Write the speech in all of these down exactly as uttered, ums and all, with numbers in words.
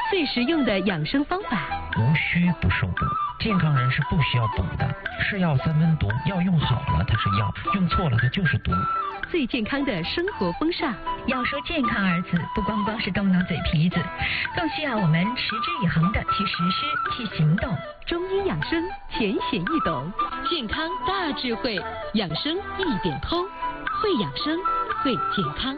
最实用的养生方法。 无需不受补，健康人是不需要补的。是药三分毒，药用好了它是药，用错了它就是毒。 最健康的生活风尚。 要说健康二字，不光光是动动嘴皮子，更需要我们持之以恒的去实施、去行动。 中医养生浅显易懂，健康大智慧，养生一点通，会养生，会健康。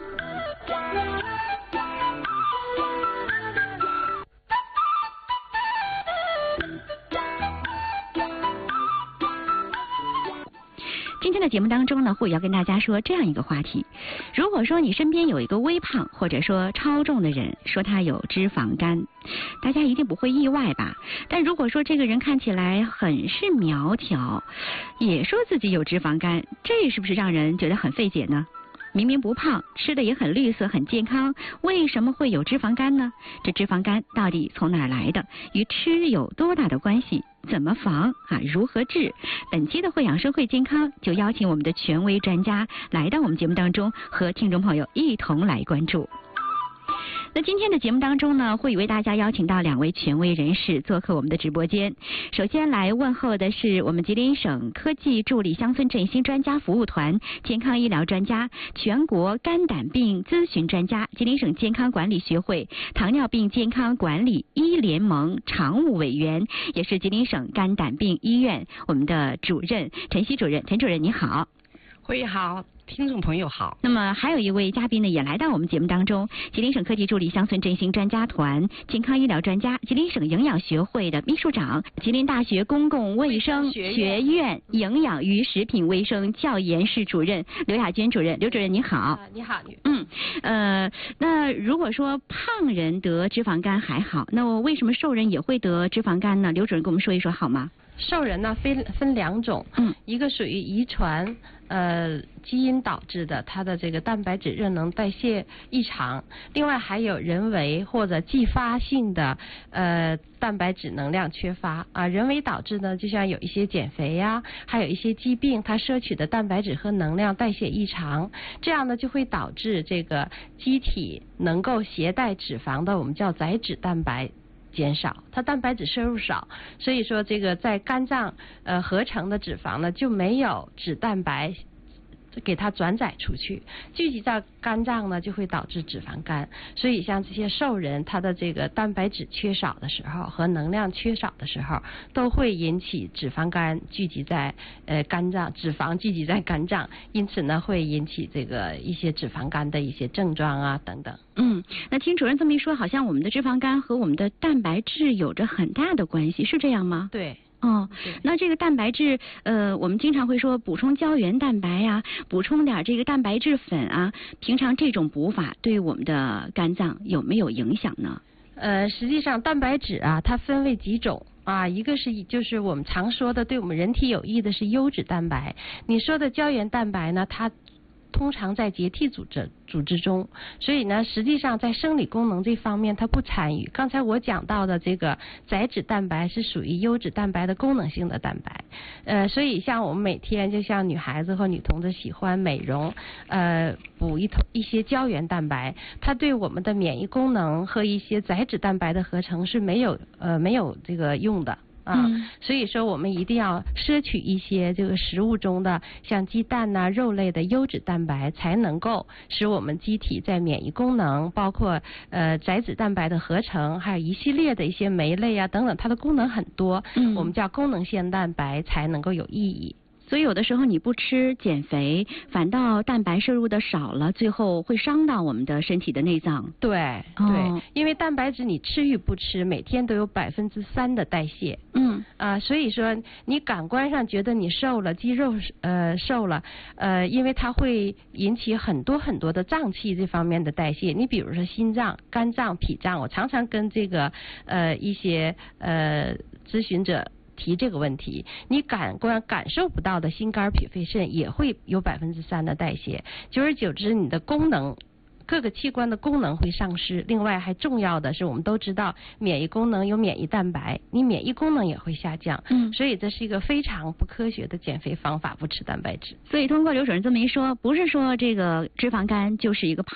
今天的节目当中呢，会要跟大家说这样一个话题：如果说你身边有一个微胖或者说超重的人，说他有脂肪肝，大家一定不会意外吧？但如果说这个人看起来很是苗条，也说自己有脂肪肝，这是不是让人觉得很费解呢？明明不胖，吃的也很绿色很健康，为什么会有脂肪肝呢？这脂肪肝到底从哪儿来的？与吃有多大的关系？怎么防啊？如何治？本期的会养生会健康就邀请我们的权威专家来到我们节目当中，和听众朋友一同来关注。那今天的节目当中呢，会为大家邀请到两位权威人士做客我们的直播间。首先来问候的是我们吉林省科技助理乡村振兴专家服务团健康医疗专家、全国肝胆病咨询专家、吉林省健康管理学会糖尿病健康管理医联盟常务委员，也是吉林省肝胆病医院我们的主任陈曦主任。陈主任你好。 会好，听众朋友好。 那么还有一位嘉宾呢，也来到我们节目当中，吉林省科技助理乡村振兴专家团健康医疗专家、吉林省营养学会的秘书长、吉林大学公共卫生学院营养与食品卫生教研室主任刘亚军主任。刘主任你好。 啊、你好。 嗯，呃，那如果说胖人得脂肪肝还好，那我为什么瘦人也会得脂肪肝呢？刘主任跟我们说一说好吗？ 瘦人呢分分两种，嗯，一个属于遗传呃基因导致的，它的这个蛋白质热能代谢异常；另外还有人为或者继发性的呃蛋白质能量缺乏啊。人为导致呢，就像有一些减肥呀，还有一些疾病，它摄取的蛋白质和能量代谢异常，这样呢就会导致这个机体能够携带脂肪的，我们叫载脂蛋白减少，它蛋白质摄入少，所以说这个在肝脏呃合成的脂肪呢就没有脂蛋白给它转载出去，聚集在肝脏呢就会导致脂肪肝。所以像这些瘦人，他的这个蛋白质缺少的时候和能量缺少的时候，都会引起脂肪肝聚集在呃肝脏，脂肪聚集在肝脏，因此呢会引起这个一些脂肪肝的一些症状啊等等。 嗯，那听主任这么一说，好像我们的脂肪肝和我们的蛋白质有着很大的关系，是这样吗？ 对。 哦，那这个蛋白质，呃，我们经常会说补充胶原蛋白呀、啊，补充点这个蛋白质粉啊，平常这种补法对我们的肝脏有没有影响呢？ 呃，实际上蛋白质啊，它分为几种啊，一个是就是我们常说的对我们人体有益的是优质蛋白，你说的胶原蛋白呢，它通常在结缔组织组织中，所以呢，实际上在生理功能这方面它不参与。刚才我讲到的这个载脂蛋白是属于优质蛋白的功能性的蛋白，呃，所以像我们每天就像女孩子和女同志喜欢美容，呃，补一头一些胶原蛋白，它对我们的免疫功能和一些载脂蛋白的合成是没有呃没有这个用的。啊、嗯，所以说我们一定要摄取一些这个食物中的像鸡蛋呐、啊、肉类的优质蛋白，才能够使我们机体在免疫功能，包括呃载脂蛋白的合成，还有一系列的一些酶类啊等等，它的功能很多，嗯，我们叫功能性蛋白才能够有意义。 所以有的时候你不吃减肥，反倒蛋白摄入的少了，最后会伤到我们的身体的内脏。 对、 哦、 对，因为蛋白质你吃与不吃，每天都有百分之三的代谢。嗯啊，所以说你感官上觉得你瘦了，肌肉呃瘦了，呃，因为它会引起很多很多的脏器这方面的代谢。你比如说心脏、肝脏、脾脏，我常常跟这个呃一些呃咨询者提这个问题，你感官感受不到的心肝脾肺肾也会有百分之三的代谢，久而久之你的功能各个器官的功能会丧失。另外还重要的是，我们都知道免疫功能有免疫蛋白，你免疫功能也会下降。嗯，所以这是一个非常不科学的减肥方法，不吃蛋白质。 所以通过刘主任这么一说，不是说这个脂肪肝就是一个